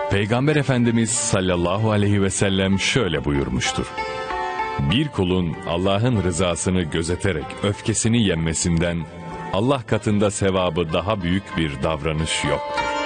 Peygamber Efendimiz sallallahu aleyhi ve sellem şöyle buyurmuştur. Bir kulun Allah'ın rızasını gözeterek öfkesini yenmesinden Allah katında sevabı daha büyük bir davranış yoktur.